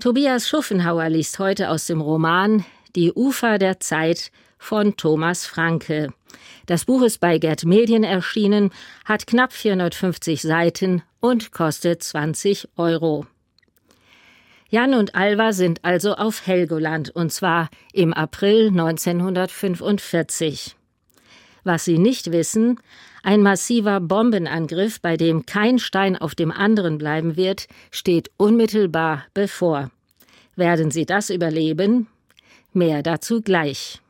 Tobias Schuffenhauer liest heute aus dem Roman »Die Ufer der Zeit« von Thomas Francke. Das Buch ist bei Gerd Medien erschienen, hat knapp 450 Seiten und kostet 20 €. Jan und Alva sind also auf Helgoland, und zwar im April 1945. Was sie nicht wissen: Ein massiver Bombenangriff, bei dem kein Stein auf dem anderen bleiben wird, steht unmittelbar bevor. Werden sie das überleben? Mehr dazu gleich.